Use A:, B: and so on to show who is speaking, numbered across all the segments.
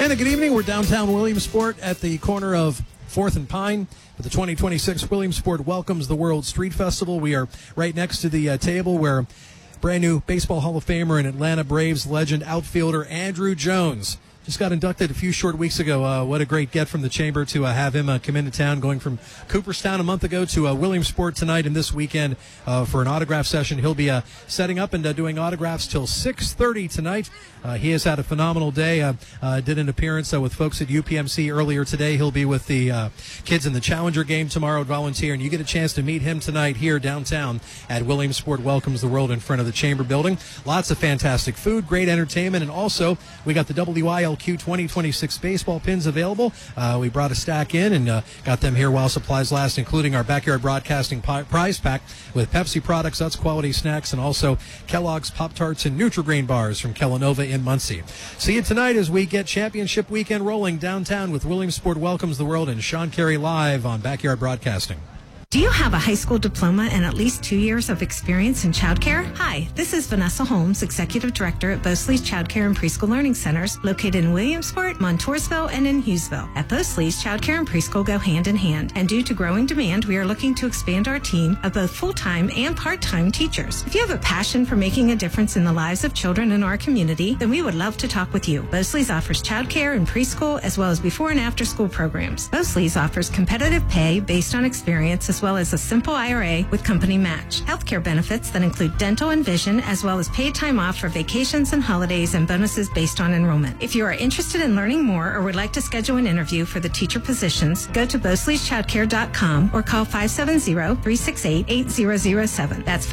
A: And a good evening. We're downtown Williamsport at the corner of 4th and Pine. For the 2026 Williamsport Welcomes the World Street Festival. We are right next to the table where brand new Baseball Hall of Famer and Atlanta Braves legend outfielder Andruw Jones just got inducted a few short weeks ago. What a great get from the Chamber to have him come into town, going from Cooperstown a month ago to Williamsport tonight and this weekend for an autograph session. He'll be setting up and doing autographs till 6:30 tonight. He has had a phenomenal day. Did an appearance with folks at UPMC earlier today. He'll be with the kids in the Challenger game tomorrow at Volunteer, and you get a chance to meet him tonight here downtown at Williamsport Welcomes the World in front of the Chamber building. Lots of fantastic food, great entertainment, and also we got the WILQ 2026 baseball pins available. We brought a stack in and got them here while supplies last, including our Backyard Broadcasting prize pack with Pepsi products, Utz quality snacks, and also Kellogg's Pop-Tarts and Nutri-Grain bars from Kellanova in Muncie. See you tonight as we get championship weekend rolling downtown with Williamsport Welcomes the World and Sean Carey live on Backyard Broadcasting.
B: Do you have a high school diploma and at least 2 years of experience in childcare? Hi, this is Vanessa Holmes, Executive Director at Bosley's Childcare and Preschool Learning Centers, located in Williamsport, Montoursville, and in Hughesville. At Bosley's, childcare and preschool go hand in hand, and due to growing demand, we are looking to expand our team of both full-time and part-time teachers. If you have a passion for making a difference in the lives of children in our community, then we would love to talk with you. Bosley's offers childcare and preschool, as well as before and after school programs. Bosley's offers competitive pay based on experience, as well as a simple IRA with company match. Healthcare benefits that include dental and vision, as well as paid time off for vacations and holidays and bonuses based on enrollment. If you are interested in learning more or would like to schedule an interview for the teacher positions, go to Bosley'sChildcare.com or call 570-368-8007. That's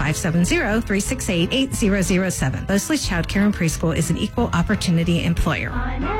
B: 570-368-8007. Bosley's Childcare and Preschool is an equal opportunity employer.